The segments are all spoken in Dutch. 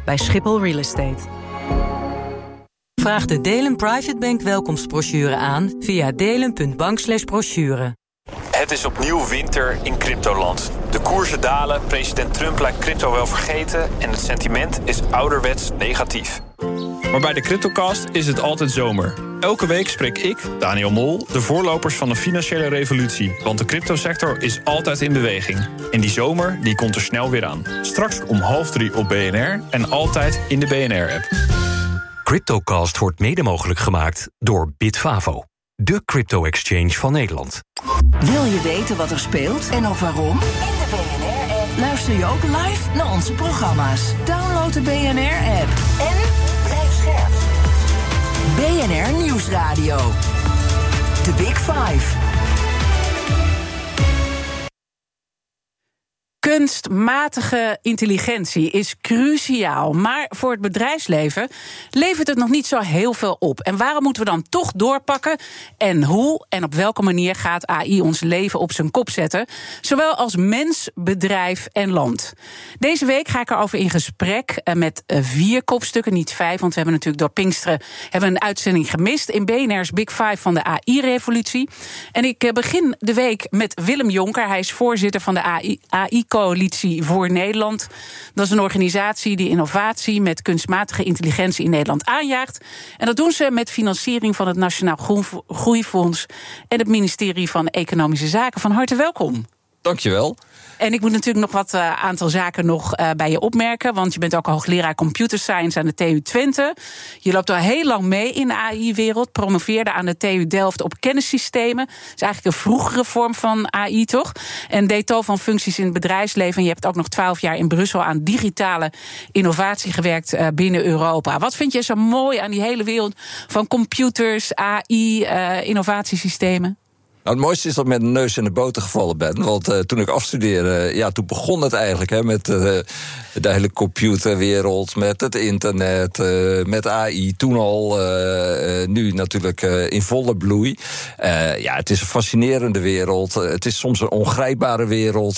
bij Schiphol Real Estate. Vraag de Delen Private Bank welkomstbrochure aan via delen.bank/brochure. Het is opnieuw winter in cryptoland. De koersen dalen, president Trump lijkt crypto wel vergeten en het sentiment is ouderwets negatief. Maar bij de CryptoCast is het altijd zomer. Elke week spreek ik, Daniel Mol, de voorlopers van de financiële revolutie. Want de cryptosector is altijd in beweging. En die zomer die komt er snel weer aan. Straks om 2:30 op BNR en altijd in de BNR-app. CryptoCast wordt mede mogelijk gemaakt door Bitfavo, de crypto-exchange van Nederland. Wil je weten wat er speelt en ook waarom? In de BNR-app luister je ook live naar onze programma's. Download de BNR-app en blijf scherp. BNR Nieuwsradio. The Big Five. Kunstmatige intelligentie is cruciaal, maar voor het bedrijfsleven levert het nog niet zo heel veel op. En waarom moeten we dan toch doorpakken? En hoe en op welke manier gaat AI ons leven op zijn kop zetten? Zowel als mens, bedrijf en land. Deze week ga ik erover in gesprek met 4 kopstukken, niet 5, want we hebben natuurlijk door Pinksteren een uitzending gemist in BNR's Big Five van de AI-revolutie. En ik begin de week met Willem Jonker. Hij is voorzitter van de AI-coalitie voor Nederland. Dat is een organisatie die innovatie met kunstmatige intelligentie in Nederland aanjaagt. En dat doen ze met financiering van het Nationaal Groeifonds en het ministerie van Economische Zaken. Van harte welkom. Dankjewel. En ik moet natuurlijk nog wat aantal zaken nog bij je opmerken. Want je bent ook hoogleraar computer science aan de TU Twente. Je loopt al heel lang mee in de AI-wereld. Promoveerde aan de TU Delft op kennissystemen. Dat is eigenlijk een vroegere vorm van AI, toch? En deed tal van functies in het bedrijfsleven. En je hebt ook nog 12 jaar in Brussel aan digitale innovatie gewerkt binnen Europa. Wat vind je zo mooi aan die hele wereld van computers, AI, innovatiesystemen? Nou, het mooiste is dat ik met de neus in de boter gevallen ben. Want toen ik afstudeerde, toen begon het eigenlijk met de hele computerwereld, met het internet, met AI. Toen al, nu natuurlijk in volle bloei. Het is een fascinerende wereld. Het is soms een ongrijpbare wereld.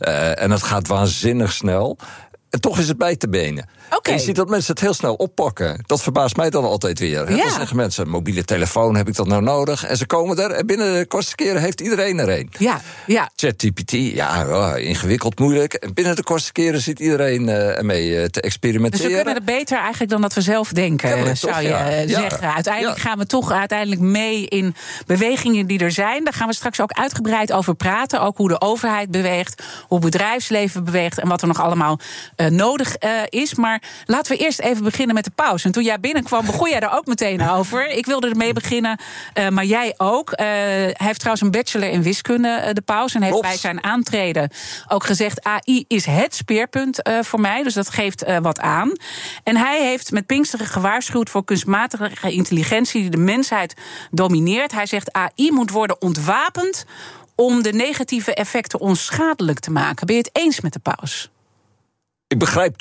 En het gaat waanzinnig snel. En toch is het bij te benen. Okay. En je ziet dat mensen het heel snel oppakken. Dat verbaast mij dan altijd weer. Ja. Dan zeggen mensen, mobiele telefoon, heb ik dat nou nodig? En ze komen er en binnen de kortste keren heeft iedereen er een. Ja. ChatGPT, ingewikkeld, moeilijk. En binnen de kortste keren zit iedereen ermee te experimenteren. Dus we kunnen het beter eigenlijk dan dat we zelf denken, zou je zeggen. Ja. Uiteindelijk gaan we toch mee in bewegingen die er zijn. Daar gaan we straks ook uitgebreid over praten. Ook hoe de overheid beweegt, hoe het bedrijfsleven beweegt en wat er nog allemaal nodig is. Maar laten we eerst even beginnen met de paus. En toen jij binnenkwam, begon jij er ook meteen over. Ik wilde ermee beginnen, maar jij ook. Hij heeft trouwens een bachelor in wiskunde, de paus. En heeft bij zijn aantreden ook gezegd, AI is het speerpunt voor mij. Dus dat geeft wat aan. En hij heeft met Pinksteren gewaarschuwd voor kunstmatige intelligentie die de mensheid domineert. Hij zegt, AI moet worden ontwapend om de negatieve effecten onschadelijk te maken. Ben je het eens met de paus? Ik begrijp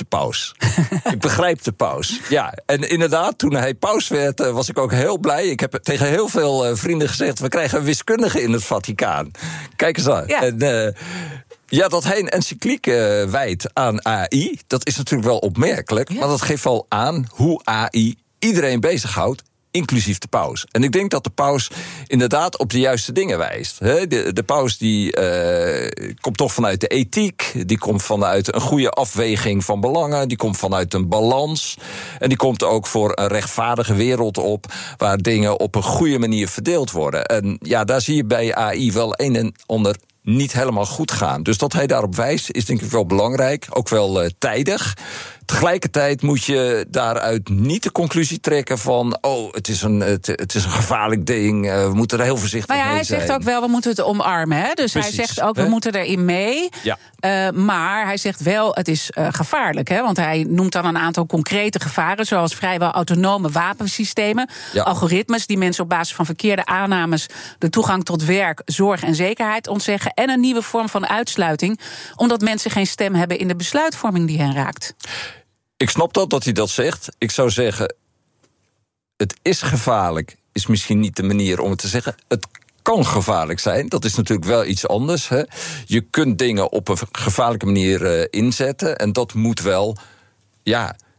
de paus. Ja, en inderdaad, toen hij paus werd, was ik ook heel blij. Ik heb tegen heel veel vrienden gezegd, we krijgen een wiskundige in het Vaticaan. Kijk eens aan. Ja. En, dat hij een encycliek wijdt aan AI, dat is natuurlijk wel opmerkelijk. Ja. Maar dat geeft wel aan hoe AI iedereen bezighoudt, inclusief de paus. En ik denk dat de paus inderdaad op de juiste dingen wijst. De paus die komt toch vanuit de ethiek. Die komt vanuit een goede afweging van belangen. Die komt vanuit een balans. En die komt ook voor een rechtvaardige wereld op, waar dingen op een goede manier verdeeld worden. En daar zie je bij AI wel een en ander niet helemaal goed gaan. Dus dat hij daarop wijst is denk ik wel belangrijk. Ook wel tijdig. Tegelijkertijd moet je daaruit niet de conclusie trekken van, het is een gevaarlijk ding, we moeten er heel voorzichtig mee zijn. Hij zegt ook wel, we moeten het omarmen. Hè? Dus precies, hij zegt ook, we moeten erin mee. Ja. Maar hij zegt wel, het is gevaarlijk. Hè? Want hij noemt dan een aantal concrete gevaren, zoals vrijwel autonome wapensystemen. Ja. Algoritmes die mensen op basis van verkeerde aannames de toegang tot werk, zorg en zekerheid ontzeggen. En een nieuwe vorm van uitsluiting, omdat mensen geen stem hebben in de besluitvorming die hen raakt. Ik snap dat hij dat zegt. Ik zou zeggen, het is gevaarlijk, is misschien niet de manier om het te zeggen. Het kan gevaarlijk zijn, dat is natuurlijk wel iets anders. Hè. Je kunt dingen op een gevaarlijke manier inzetten. En dat moet wel,